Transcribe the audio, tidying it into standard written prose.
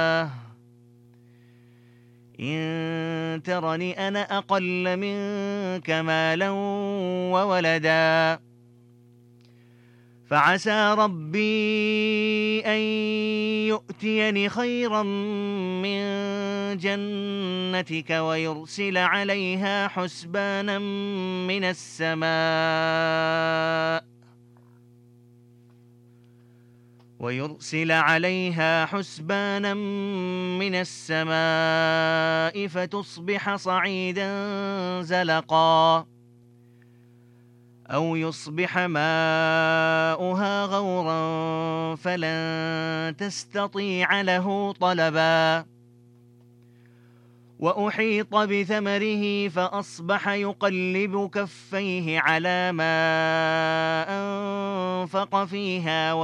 إن ترني أنا أقل منك مالا وولدا فعسى ربي أن يؤتيني خيرا من جنتك ويرسل عليها حسبانا من السماء فتصبح صعيدا زلقا أو يصبح ماؤها غورا فلن تستطيع له طلبا وأحيط بثمره فأصبح يقلب كفيه على ما أنفق فيها